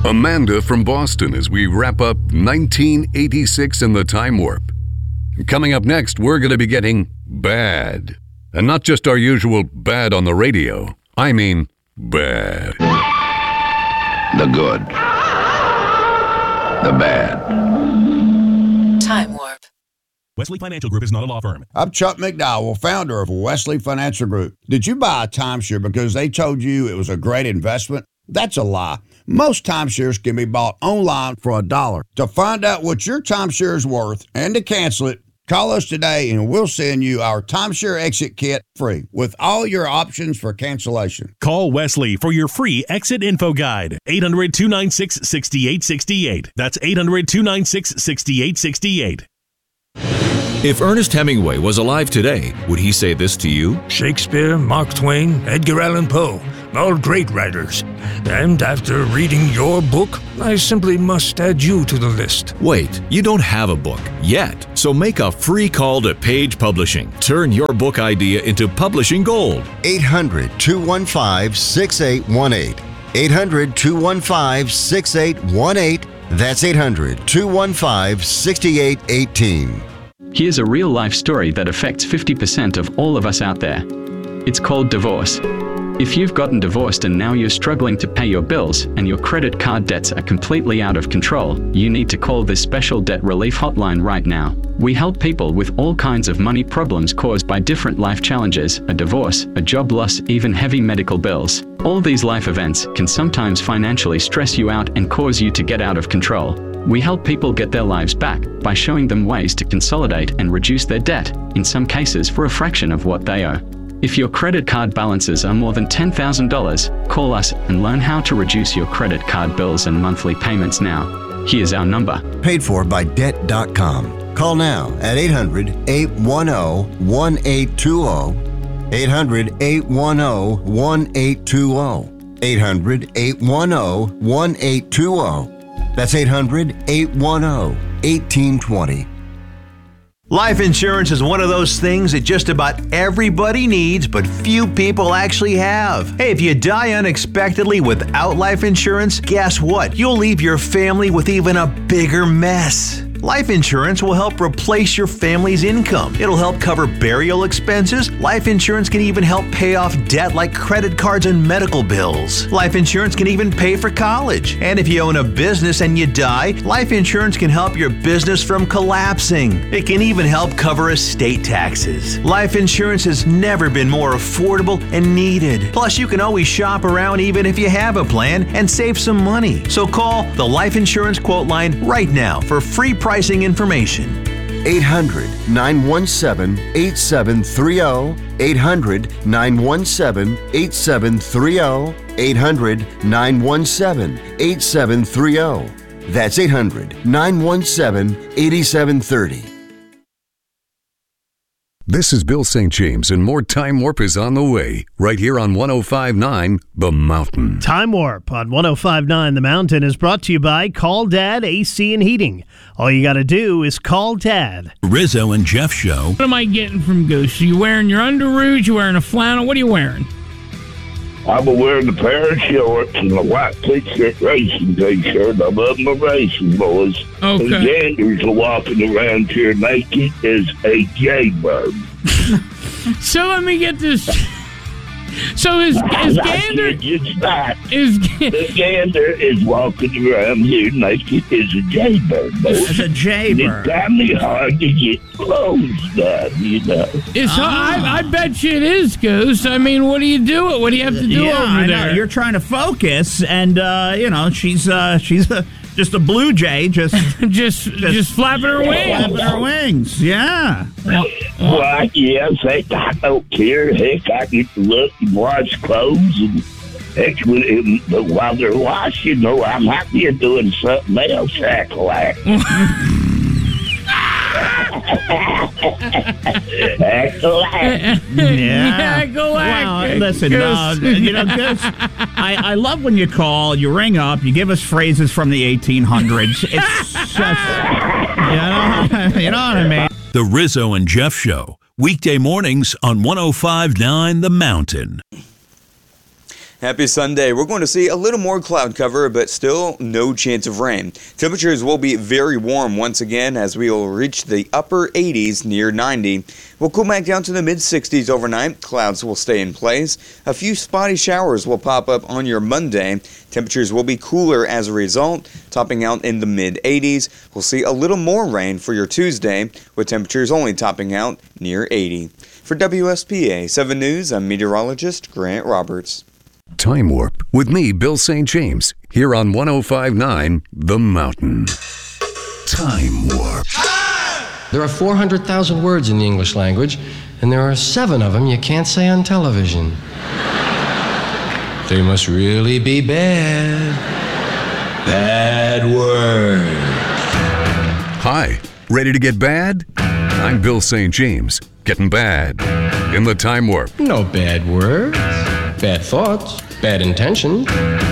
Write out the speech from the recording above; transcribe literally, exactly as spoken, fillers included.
Amanda from Boston as we wrap up nineteen eighty-six in the Time Warp. Coming up next, we're going to be getting bad. And not just our usual bad on the radio. I mean bad. The good. The bad. Time Warp. Wesley Financial Group is not a law firm. I'm Chuck McDowell, founder of Wesley Financial Group. Did you buy a timeshare because they told you it was a great investment? That's a lie. Most timeshares can be bought online for a dollar. To find out what your timeshare is worth and to cancel it, call us today and we'll send you our timeshare exit kit free with all your options for cancellation. Call Wesley for your free exit info guide. eight hundred, two nine six, six eight six eight. That's eight hundred, two nine six, six eight six eight. If Ernest Hemingway was alive today, would he say this to you? Shakespeare, Mark Twain, Edgar Allan Poe, all great writers. And after reading your book, I simply must add you to the list. Wait, you don't have a book yet, so make a free call to Page Publishing. Turn your book idea into publishing gold. eight hundred, two one five, six eight one eight. eight hundred, two one five, six eight one eight. That's eight hundred, two one five, six eight one eight. Here's a real-life story that affects fifty percent of all of us out there. It's called divorce. If you've gotten divorced and now you're struggling to pay your bills and your credit card debts are completely out of control, you need to call this special debt relief hotline right now. We help people with all kinds of money problems caused by different life challenges, a divorce, a job loss, even heavy medical bills. All these life events can sometimes financially stress you out and cause you to get out of control. We help people get their lives back by showing them ways to consolidate and reduce their debt, in some cases for a fraction of what they owe. If your credit card balances are more than ten thousand dollars, call us and learn how to reduce your credit card bills and monthly payments now. Here's our number. Paid for by debt dot com. Call now at eight hundred, eight one zero, one eight two zero. eight hundred, eight one zero, one eight two zero. eight hundred, eight one zero, one eight two zero. That's eight hundred, eight one zero, one eight two zero. Life insurance is one of those things that just about everybody needs, but few people actually have. Hey, if you die unexpectedly without life insurance, guess what? You'll leave your family with even a bigger mess. Life insurance will help replace your family's income. It'll help cover burial expenses. Life insurance can even help pay off debt like credit cards and medical bills. Life insurance can even pay for college. And if you own a business and you die, life insurance can help your business from collapsing. It can even help cover estate taxes. Life insurance has never been more affordable and needed. Plus, you can always shop around even if you have a plan and save some money. So call the Life Insurance Quote Line right now for free pricing information. eight hundred, nine one seven, eight seven three zero. eight hundred, nine one seven, eight seven three zero. eight hundred, nine one seven, eight seven three zero. That's eight hundred, nine one seven, eight seven three zero. This is Bill Saint James, and more Time Warp is on the way, right here on one oh five point nine The Mountain. Time Warp on one oh five point nine The Mountain is brought to you by Call Dad A C and Heating. All you got to do is call Dad. Rizzo and Jeff Show. What am I getting from Goose? Are you wearing your underoos? You wearing a flannel? What are you wearing? I'm wearing a pair of shorts and a white t-shirt, racing t-shirt. I love my racing, boys. Okay. The ganders are walking around here naked as a jaybird. So let me get this. So is, is gander... Is the gander is walking around here naked as a jaybird. As a jaybird. It's kind of hard to get clothes done, you know. It's hard. I, I bet you it is, Goose. I mean, what do you do? What do you have to do yeah, over I there? know. You're trying to focus, and, uh, you know, she's uh, she's a, just a blue jay, just, just, just just flapping her wings. Flapping her wings, yeah. Well, well yes, I, I don't care. Heck, I get to look and wash clothes, and heck, when, but while they're washing, you know, I'm happy doing something else, act like. Yeah. Well, listen, uh, you know, Goose, I, I love when you call, you ring up, you give us phrases from the eighteen hundreds. It's just, you know, you know what I mean? The Rizzo and Jeff Show, weekday mornings on one oh five point nine The Mountain. Happy Sunday. We're going to see a little more cloud cover, but still no chance of rain. Temperatures will be very warm once again as we will reach the upper eighties near ninety. We'll cool back down to the mid sixties overnight. Clouds will stay in place. A few spotty showers will pop up on your Monday. Temperatures will be cooler as a result, topping out in the mid eighties. We'll see a little more rain for your Tuesday, with temperatures only topping out near eighty. For W S P A seven News, I'm meteorologist Grant Roberts. Time Warp with me, Bill Saint James, here on one oh five point nine The Mountain. Time Warp. There are four hundred thousand words in the English language, and there are seven of them you can't say on television. They must really be bad. Bad words. Hi, ready to get bad? I'm Bill Saint James, getting bad in the Time Warp. No bad words, bad thoughts, bad intentions.